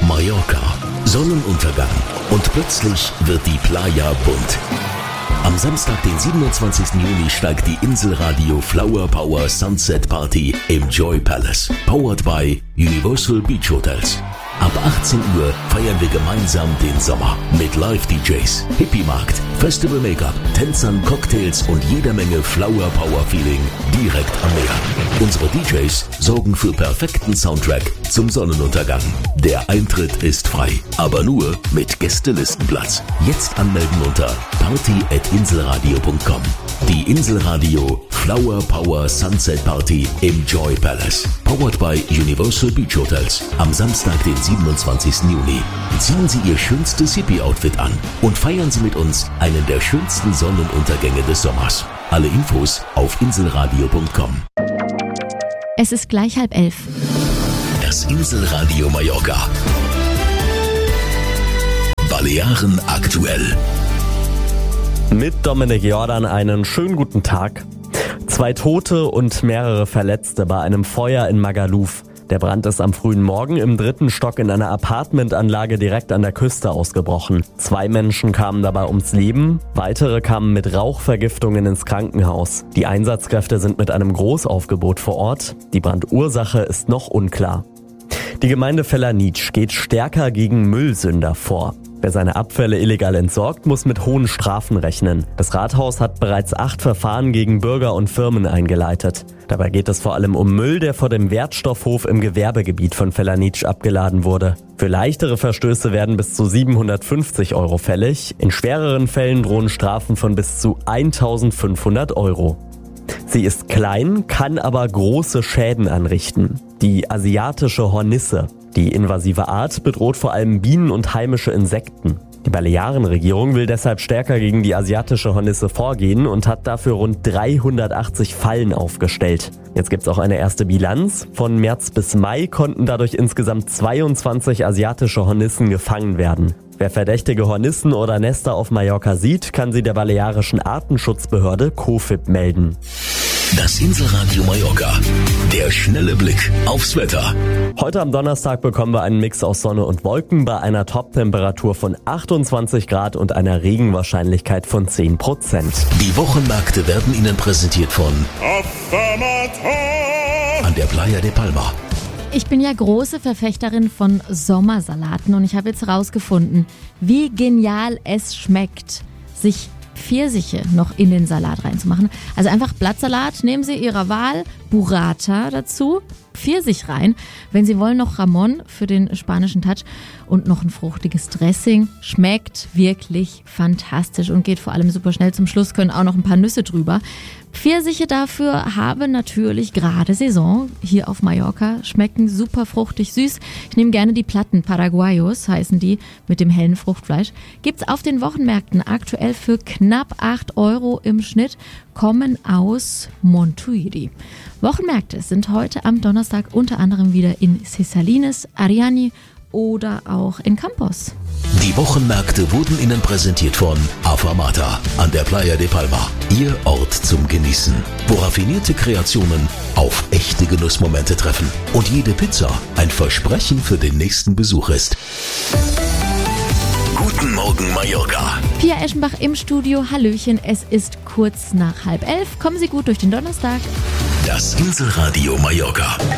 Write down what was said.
Mallorca, Sonnenuntergang und plötzlich wird die Playa bunt. Am Samstag, den 27. Juni, steigt die Inselradio Flower Power Sunset Party im Joy Palace. Powered by Universal Beach Hotels. Ab 18 Uhr feiern wir gemeinsam den Sommer mit Live-DJs, Hippie-Markt, Festival-Make-up, Tänzern, Cocktails und jeder Menge Flower-Power-Feeling direkt am Meer. Unsere DJs sorgen für perfekten Soundtrack zum Sonnenuntergang. Der Eintritt ist frei, aber nur mit Gästelistenplatz. Jetzt anmelden unter party@inselradio.com. Die Inselradio Flower Power Sunset Party im Joy Palace. Powered by Universal Beach Hotels. Am Samstag, den 27. Juni. Ziehen Sie Ihr schönstes Hippie-Outfit an und feiern Sie mit uns einen der schönsten Sonnenuntergänge des Sommers. Alle Infos auf inselradio.com. Es ist gleich 10:30. Das Inselradio Mallorca. Balearen aktuell. Mit Dominik Jordan einen schönen guten Tag. 2 Tote und mehrere Verletzte bei einem Feuer in Magaluf. Der Brand ist am frühen Morgen im 3. Stock in einer Apartmentanlage direkt an der Küste ausgebrochen. 2 Menschen kamen dabei ums Leben, weitere kamen mit Rauchvergiftungen ins Krankenhaus. Die Einsatzkräfte sind mit einem Großaufgebot vor Ort. Die Brandursache ist noch unklar. Die Gemeinde Felanitsch geht stärker gegen Müllsünder vor. Wer seine Abfälle illegal entsorgt, muss mit hohen Strafen rechnen. Das Rathaus hat bereits 8 Verfahren gegen Bürger und Firmen eingeleitet. Dabei geht es vor allem um Müll, der vor dem Wertstoffhof im Gewerbegebiet von Felanitsch abgeladen wurde. Für leichtere Verstöße werden bis zu 750 € fällig. In schwereren Fällen drohen Strafen von bis zu 1.500 €. Sie ist klein, kann aber große Schäden anrichten. Die asiatische Hornisse. Die invasive Art bedroht vor allem Bienen und heimische Insekten. Die Balearenregierung will deshalb stärker gegen die asiatische Hornisse vorgehen und hat dafür rund 380 Fallen aufgestellt. Jetzt gibt's auch eine erste Bilanz. Von März bis Mai konnten dadurch insgesamt 22 asiatische Hornissen gefangen werden. Wer verdächtige Hornissen oder Nester auf Mallorca sieht, kann sie der balearischen Artenschutzbehörde COFIP melden. Das Inselradio Mallorca. Der schnelle Blick aufs Wetter. Heute am Donnerstag bekommen wir einen Mix aus Sonne und Wolken bei einer Toptemperatur von 28 Grad und einer Regenwahrscheinlichkeit von 10%. Die Wochenmärkte werden Ihnen präsentiert von an der Playa de Palma. Ich bin ja große Verfechterin von Sommersalaten und ich habe jetzt herausgefunden, wie genial es schmeckt, sich Pfirsiche noch in den Salat reinzumachen. Also einfach Blattsalat, nehmen Sie Ihrer Wahl, Burrata dazu, Pfirsich rein. Wenn Sie wollen, noch Ramon für den spanischen Touch und noch ein fruchtiges Dressing. Schmeckt wirklich fantastisch und geht vor allem super schnell. Zum Schluss können auch noch ein paar Nüsse drüber. Pfirsiche dafür haben natürlich gerade Saison hier auf Mallorca, schmecken super fruchtig süß. Ich nehme gerne die Platten, Paraguayos heißen die, mit dem hellen Fruchtfleisch. Gibt's auf den Wochenmärkten aktuell für knapp 8 € im Schnitt, kommen aus Montuiri. Wochenmärkte sind heute am Donnerstag unter anderem wieder in Cesalines, Ariany oder auch in Campos. Die Wochenmärkte wurden Ihnen präsentiert von Afamata an der Playa de Palma. Ihr Ort zum Genießen, wo raffinierte Kreationen auf echte Genussmomente treffen und jede Pizza ein Versprechen für den nächsten Besuch ist. Guten Morgen Mallorca. Pia Eschenbach im Studio. Hallöchen, es ist kurz nach 10:30. Kommen Sie gut durch den Donnerstag. Das Inselradio Mallorca.